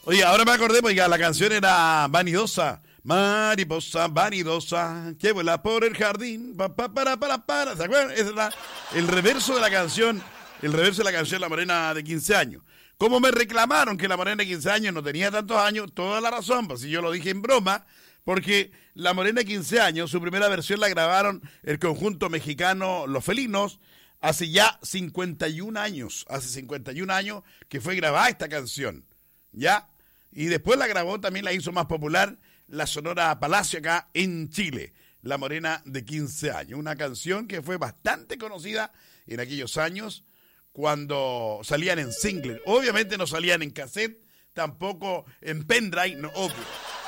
Oye, ahora me acordé, porque la canción era vanidosa. Mariposa vanidosa que vuela por el jardín. Para. ¿Se acuerdan? Ese era el reverso de la canción. El reverso de la canción La Morena de 15 años. Como me reclamaron que La Morena de 15 años no tenía tantos años, toda la razón, pues si yo lo dije en broma, porque La Morena de 15 años, su primera versión la grabaron el conjunto mexicano Los Felinos hace ya 51 años. Hace 51 años que fue grabada esta canción, ¿ya? Y después la grabó, también la hizo más popular la Sonora Palacio acá en Chile, La Morena de 15 años. Una canción que fue bastante conocida en aquellos años cuando salían en single. Obviamente no salían en cassette, tampoco en pendrive, no, obvio.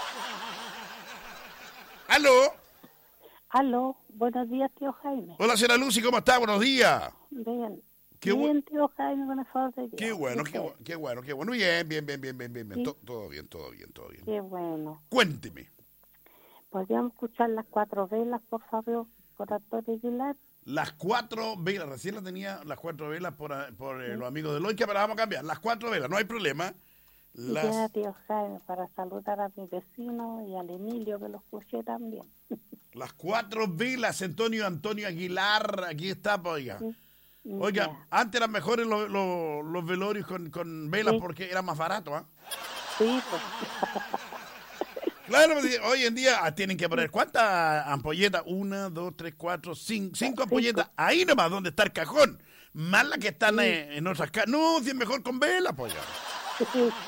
¿Aló? Aló, buenos días, tío Jaime. Hola, señora Lucy, ¿cómo está? Buenos días. Bien. Qué Bien, tío Jaime, con el favor de Dios. Qué bueno. Bien. Sí. Todo bien. Qué bueno. Cuénteme. ¿Podríamos escuchar Las Cuatro Velas, por favor, por Antonio Aguilar? Las 4 velas, recién la tenía las 4 velas por los amigos de Loica, pero vamos a cambiar. Las 4 velas, no hay problema. Ya, tío Jaime, para saludar a mi vecino y al Emilio, que lo escuché también. Las 4 velas, Antonio Aguilar, aquí está, pues, oiga. Sí. Oiga, Ya. antes eran mejores los velorios con velas, Sí. porque era más barato, ¿ah? Sí, pues. Claro, hoy en día tienen que poner ¿cuántas ampolletas? 1, 2, 3, 4, 5 ampolletas. Ahí nomás donde está el cajón. Más las que están en otras casas. No, si es mejor con velas, pues ya.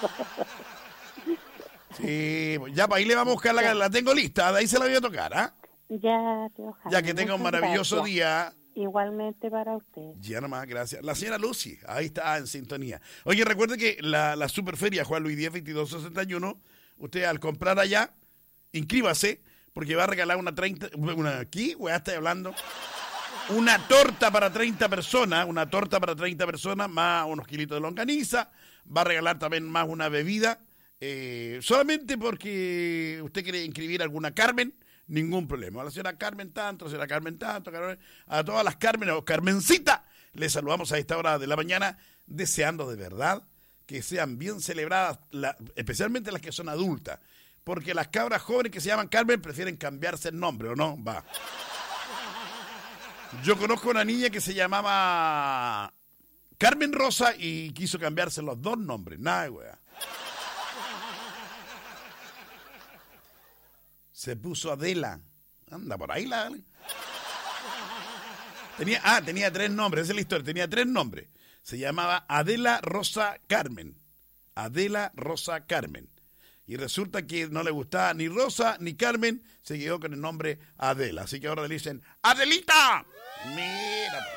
Sí, pues ya para ahí le vamos a buscar la tengo lista. De ahí se la voy a tocar, ¿ah? Ya, tío Jaime. Ya que tenga un muchas maravilloso gracias. día. Igualmente para usted. Ya nomás, gracias. La señora Lucy, ahí está en sintonía. Oye, recuerde que la Superferia Juan Luis Díaz 2261, usted al comprar allá, inscríbase, porque va a regalar una estoy hablando. Una torta para 30 personas, más unos kilitos de longaniza, va a regalar también más una bebida, solamente porque usted quiere inscribir a alguna Carmen, ningún problema. A la señora Carmen tanto, a todas las Carmen o Carmencita, les saludamos a esta hora de la mañana, deseando de verdad que sean bien celebradas, especialmente las que son adultas, porque las cabras jóvenes que se llaman Carmen prefieren cambiarse el nombre, ¿o no? Va. Yo conozco una niña que se llamaba Carmen Rosa y quiso cambiarse los dos nombres, nada de wea. Se puso Adela. Anda por ahí tenía 3 nombres, esa es la historia, tenía 3 nombres. Se llamaba Adela Rosa Carmen. Adela Rosa Carmen. Y resulta que no le gustaba ni Rosa ni Carmen, se quedó con el nombre Adela. Así que ahora le dicen, ¡Adelita! Mira.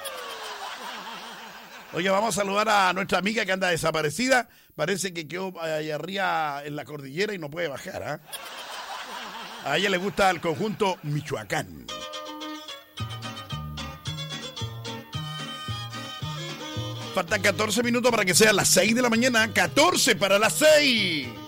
Oye, vamos a saludar a nuestra amiga que anda desaparecida. Parece que quedó allá arriba en la cordillera y no puede bajar, ¿ah? A ella le gusta el conjunto Michoacán. Faltan 14 minutos para que sean las 6 de la mañana. 14 para las 6.